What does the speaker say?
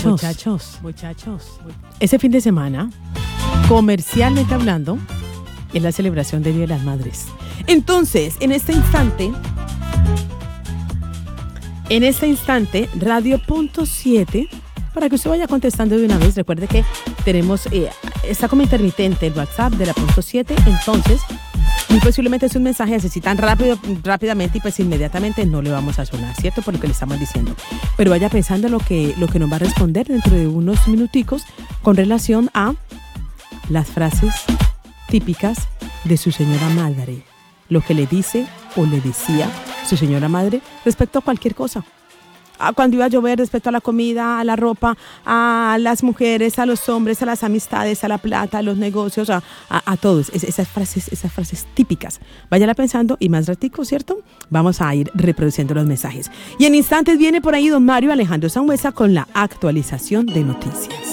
Muchachos, ese fin de semana, comercialmente hablando, es la celebración del Día de las Madres. Entonces, en este instante, Radio Punto 7, para que usted vaya contestando de una vez. Recuerde que tenemos, está como intermitente el WhatsApp de la Punto 7, entonces muy posiblemente es un mensaje necesitan rápidamente y pues inmediatamente no le vamos a sonar, ¿cierto? Por lo que le estamos diciendo. Pero vaya pensando lo que nos va a responder dentro de unos minuticos con relación a las frases típicas de su señora madre. Lo que le dice o le decía su señora madre respecto a cualquier cosa. Cuando iba a llover, respecto a la comida, a la ropa, a las mujeres, a los hombres, a las amistades, a la plata, a los negocios, a todos. Esas frases típicas. Váyala pensando y más ratico, ¿cierto? Vamos a ir reproduciendo los mensajes. Y en instantes viene por ahí don Mario Alejandro Sangüesa con la actualización de noticias.